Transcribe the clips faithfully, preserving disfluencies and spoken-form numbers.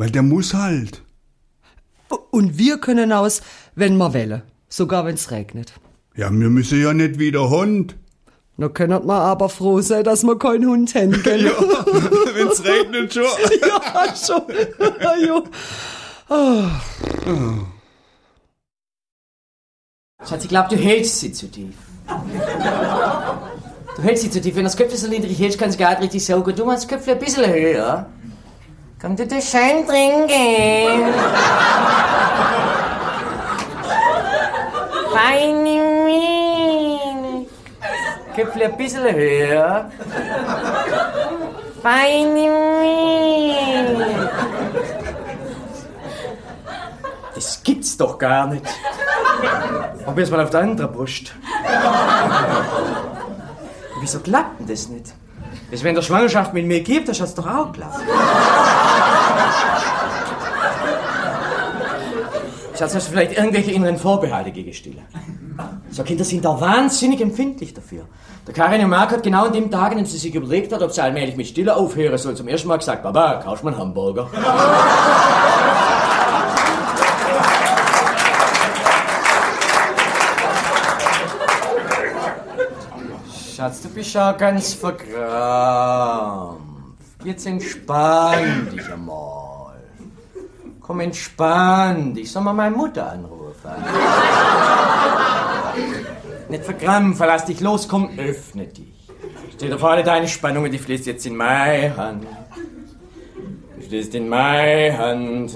Weil der muss halt. Und wir können aus, wenn wir wollen. Sogar wenn's regnet. Ja, wir müssen ja nicht wie der Hund. Da können wir aber froh sein, dass wir keinen Hund haben, gell? Ja, wenn's regnet schon. Ja, schon. Ja. Oh. Schatz, ich glaube, du hältst sie zu tief. Du hältst sie zu tief. Wenn das Köpfchen so niedrig hältst, kann es gar nicht richtig saugen. Du machst das Köpfchen ein bisschen höher. Komm, du das schön trinken. Feine Milch. Köpfchen ein bisschen höher. Feine Milch. Das gibt's doch gar nicht. Probier's mal auf der anderen Brust. Wieso klappt denn das nicht? Das, wenn der Schwangerschaft mit mir gibt, dann hat's doch auch geklappt. Schatz, hast du vielleicht irgendwelche inneren Vorbehalte gegen Stille? So Kinder sind da wahnsinnig empfindlich dafür. Der Karin Mark hat genau an dem Tag, an dem sie sich überlegt hat, ob sie allmählich mit Stille aufhören soll, zum ersten Mal gesagt, Baba, kaufst du mir einen Hamburger? Schatz, du bist ja ganz verkrampft. Jetzt entspann dich einmal. Komm, entspann dich. Soll mal meine Mutter anrufen? Nicht verkrampfen, verlass dich los, komm, öffne dich. Stell dir vor, alle deine Spannungen, die fließt jetzt in meine Hand. Die fließt in meine Hand.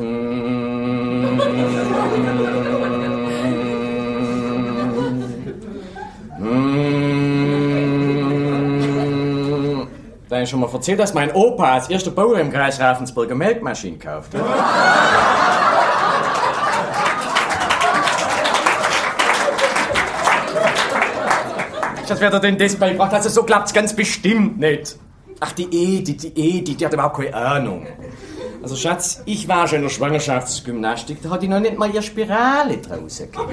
Da ich schon mal erzählt, dass mein Opa als erster Bauer im Kreis Ravensburger Melkmaschinen kaufte. Schatz, wer dir denn das beigebracht hat? Also so klappt's ganz bestimmt nicht. Ach, die Edith, die Edith, die hat überhaupt keine Ahnung. Also Schatz, ich war schon in der Schwangerschaftsgymnastik, da hat die noch nicht mal ihre Spirale draußen gehabt.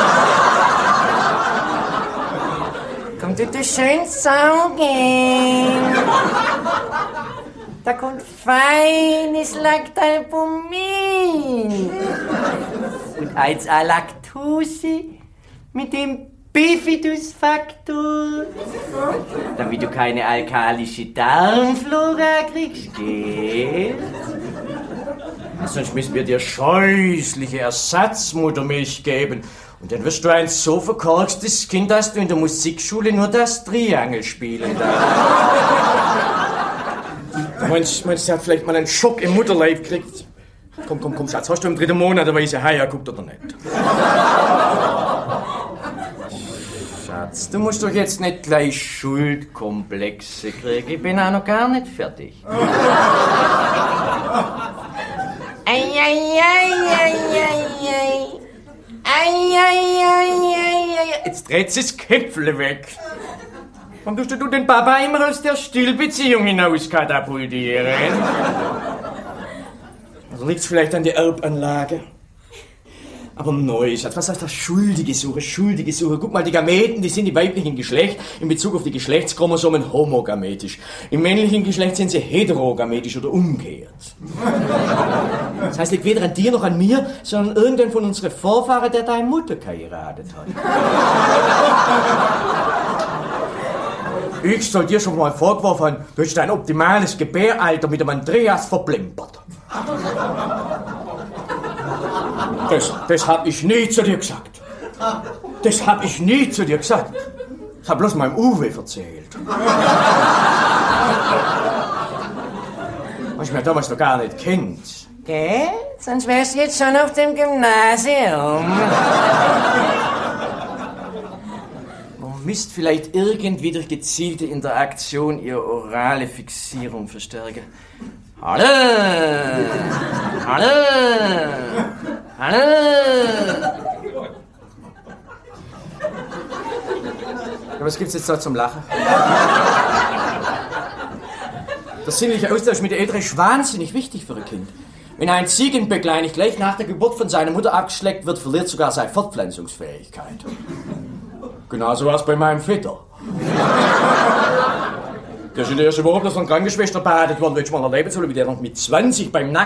Komm, du das schön saugen. Da kommt feines Lactalbumin. Und eins a Laktose mit dem Bifidusfaktor. Damit du keine alkalische Darmflora kriegst, gell? Sonst müssen wir dir scheußliche Ersatzmuttermilch geben. Und dann wirst du ein so verkorkstes Kind, dass du in der Musikschule nur das Triangel spielen darfst. Meinst du, sie hat vielleicht mal einen Schock im Mutterleib gekriegt? Komm, komm, komm, Schatz, hast du im dritten Monat, aber ich Haie guckt oder nicht? Schatz, du musst doch jetzt nicht gleich Schuldkomplexe kriegen. Ich bin auch noch gar nicht fertig. Ei, ei, ei, ei, ei, ei. Ei, ei, ei, ei, ei. Jetzt dreht sie das Köpfle weg. Warum tust du den Papa immer aus der Stillbeziehung hinaus katapultieren? Also liegt's vielleicht an der Erbanlage? Aber neu, Schatz, was heißt das? Schuldige Suche, schuldige Suche. Guck mal, die Gameten, die sind im weiblichen Geschlecht in Bezug auf die Geschlechtschromosomen homogametisch. Im männlichen Geschlecht sind sie heterogametisch oder umgekehrt. Das heißt, liegt weder an dir noch an mir, sondern irgendein von unseren Vorfahren, der deine Mutter geheiratet hat. Ich soll dir schon mal vorgeworfen haben, du hast dein optimales Gebäralter mit dem Andreas verplempert. Das, das hab ich nie zu dir gesagt. Das hab ich nie zu dir gesagt. Das hab bloß meinem Uwe erzählt. Was ich mir damals noch gar nicht kennt. Gell? Sonst wärst du jetzt schon auf dem Gymnasium. Man müsst vielleicht irgendwie durch gezielte Interaktion ihre orale Fixierung verstärken. Hallo! Hallo! Hallo! Ja, was gibt's jetzt da zum Lachen? Der sinnliche Austausch mit der Eltern ist wahnsinnig wichtig für ein Kind. Wenn ein Ziegenböcklein nicht gleich nach der Geburt von seiner Mutter abgeschleckt wird, verliert sogar seine Fortpflanzungsfähigkeit. Genauso war es bei meinem Vetter. Der ist in der ersten Woche bloß von Krankenschwester behandelt worden, wenn ich mal erleben soll, wie der noch mit zwanzig beim Nacken